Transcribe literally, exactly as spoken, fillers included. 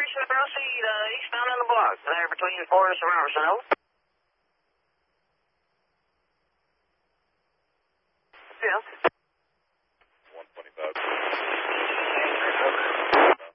operation proceed uh, eastbound on the block, there between Forest and Robertson. Over. Yeah.